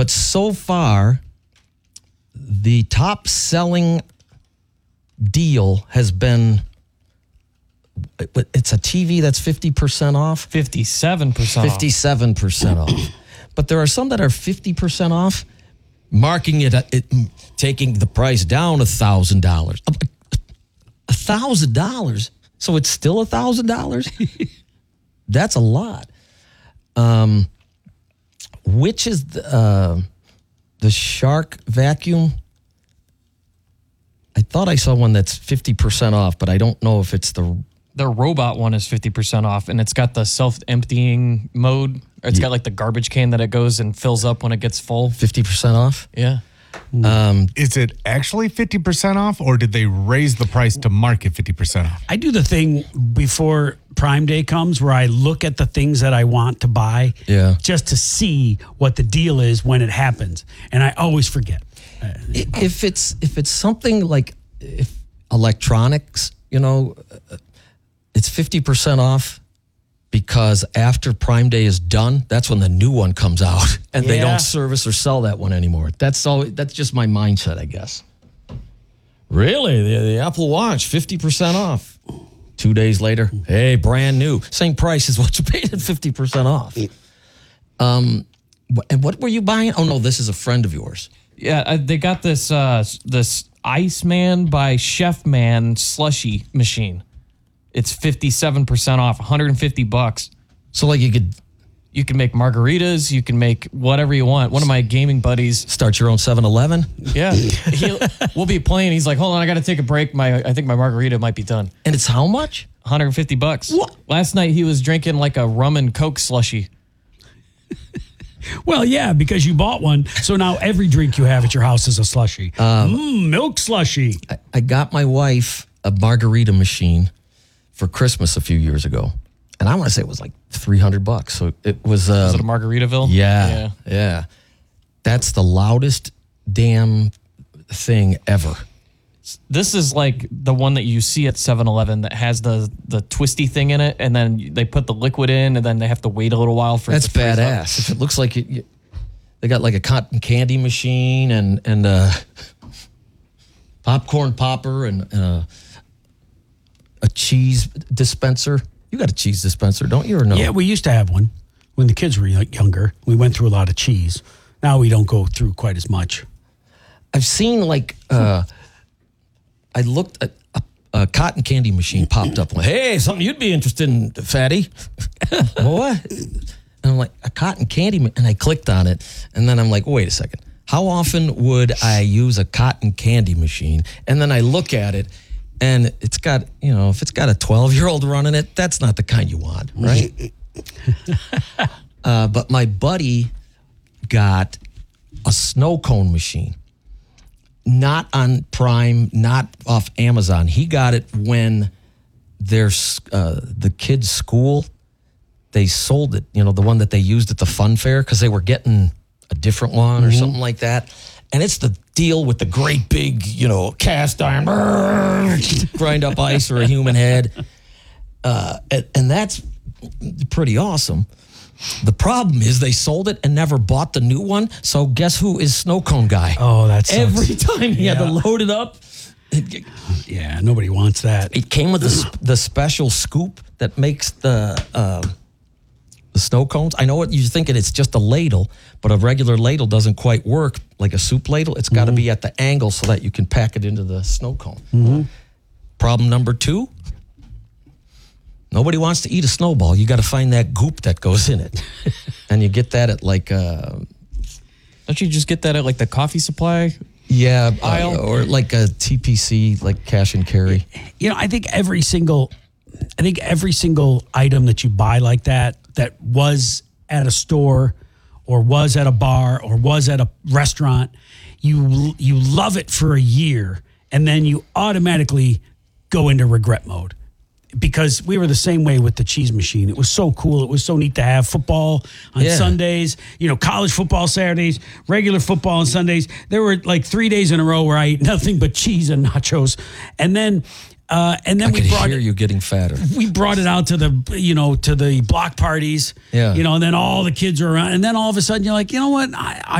But so far, the top selling deal has been, it's a TV that's 50% off. 57% off. 57% off. But there are some that are 50% off, marking it taking the price down $1,000. $1,000? So it's still $1,000? That's a lot. Which is the Shark vacuum? I thought I saw one that's 50% off, but I don't know if it's the robot one is 50% off, and it's got the self-emptying mode. Or it's got like the garbage can that it goes and fills up when it gets full. 50% off? Yeah. Is it actually 50% off, or did they raise the price to market 50% off? I do the thing before Prime Day comes where I look at the things that I want to buy just to see what the deal is when it happens. And I always forget. If it's something like if electronics, it's 50% off because after Prime Day is done, that's when the new one comes out and they don't service or sell that one anymore. That's just my mindset, I guess. Really? The Apple Watch, 50% off. 2 days later, hey, brand new. Same price as what you paid at 50% off. And what were you buying? Oh, no, this is a friend of yours. Yeah, they got this Iceman by Chef Man slushy machine. It's 57% off, $150. So like you could make margaritas, you can make whatever you want. One of my gaming buddies start your own 7-Eleven. Yeah, we'll be playing. He's like, "Hold on, I got to take a break. I think my margarita might be done." And it's how much? $150. What? Last night he was drinking like a rum and Coke slushy. Well, yeah, because you bought one. So now every drink you have at your house is a slushy. Milk slushy. I got my wife a margarita machine for Christmas a few years ago. And I want to say it was like $300. So it was... Was it a Margaritaville? Yeah. That's the loudest damn thing ever. This is like the one that you see at 7-Eleven that has the twisty thing in it, and then they put the liquid in, and then they have to wait a little while for That's it to freeze badass. up. If it looks like they got like a cotton candy machine and a popcorn popper and a cheese dispenser. You got a cheese dispenser, don't you, or no? Yeah, we used to have one when the kids were younger. We went through a lot of cheese. Now we don't go through quite as much. I've seen like... I looked at a cotton candy machine popped up. Like, hey, something you'd be interested in, fatty. What? And I'm like, a cotton candy, and I clicked on it. And then I'm like, wait a second. How often would I use a cotton candy machine? And then I look at it, and it's got, if it's got a 12-year-old running it, that's not the kind you want, right? But my buddy got a snow cone machine. Not on Prime, not off Amazon. He got it when there's the kids' school, they sold it, the one that they used at the fun fair because they were getting a different one or something like that. And it's the deal with the great big, cast iron, grind up ice or a human head. And that's pretty awesome. The problem is they sold it and never bought the new one. So guess who is Snow Cone Guy? Oh, that's every time he had to load it up. Yeah, nobody wants that. It came with the special scoop that makes the snow cones. I know what you're thinking. It's just a ladle, but a regular ladle doesn't quite work like a soup ladle. It's got to be at the angle so that you can pack it into the snow cone. Problem number 2. Nobody wants to eat a snowball. You got to find that goop that goes in it. And you get that at like... Don't you just get that at like the coffee supply? Yeah, aisle? Or like a TPC, like cash and carry. I think every single item that you buy like that was at a store or was at a bar or was at a restaurant, you love it for a year and then you automatically go into regret mode. Because we were the same way with the cheese machine. It was so cool. It was so neat to have football on Sundays, college football Saturdays, regular football on Sundays. There were like 3 days in a row where I ate nothing but cheese and nachos. And then I could hear you getting fatter. We brought it out to the block parties. Yeah. And then all the kids were around. And then all of a sudden you're like, you know what? I